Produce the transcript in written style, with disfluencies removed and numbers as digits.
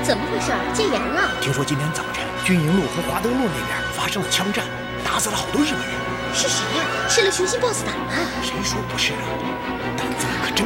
怎么回事？戒严了？ 听说今天早晨军营路和华德路那边发生了枪战，打死了好多日本人。 是谁呀？是那雄心豹子胆吗？ 谁说不是啊？胆子可真